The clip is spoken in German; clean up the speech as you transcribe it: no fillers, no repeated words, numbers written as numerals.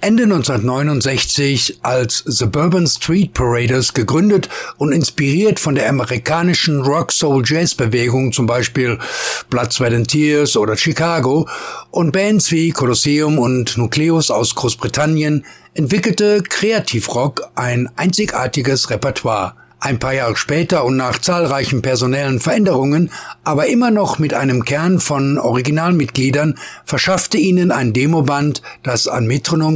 Ende 1969 als Suburban Street Paraders gegründet und inspiriert von der amerikanischen Rock-Soul-Jazz-Bewegung, zum Beispiel Blood, Sweat and Tears oder Chicago, und Bands wie Colosseum und Nucleus aus Großbritannien, entwickelte Kreativrock ein einzigartiges Repertoire. Ein paar Jahre später und nach zahlreichen personellen Veränderungen, aber immer noch mit einem Kern von Originalmitgliedern, verschaffte ihnen ein Demoband, das an Metronom